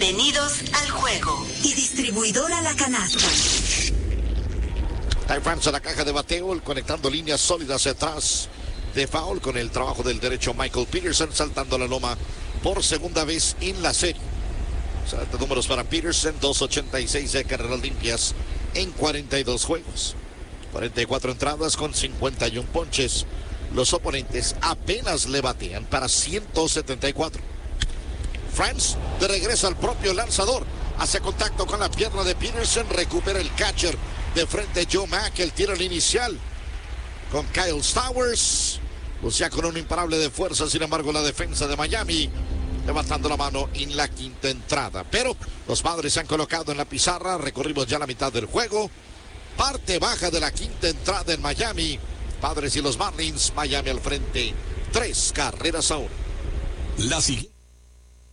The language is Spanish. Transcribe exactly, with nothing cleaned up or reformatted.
Bienvenidos al juego. Y distribuidora La Canasta. Ty France a la caja de bateo, conectando líneas sólidas atrás de foul con el trabajo del derecho Michael Peterson, saltando la loma por segunda vez en la serie. Salta números para Peterson, doscientos ochenta y seis de carreras limpias en cuarenta y dos juegos. cuarenta y cuatro entradas con cincuenta y uno ponches. Los oponentes apenas le batean para ciento setenta y cuatro. France de regreso al propio lanzador. Hace contacto con la pierna de Peterson. Recupera el catcher de frente Joe Mack. El tiro inicial con Kyle Stowers. Lucía con un imparable de fuerza. Sin embargo, la defensa de Miami levantando la mano en la quinta entrada. Pero los Padres se han colocado en la pizarra. Recorrimos ya la mitad del juego. Parte baja de la quinta entrada en Miami. Padres y los Marlins. Miami al frente. Tres carreras a uno. La siguiente.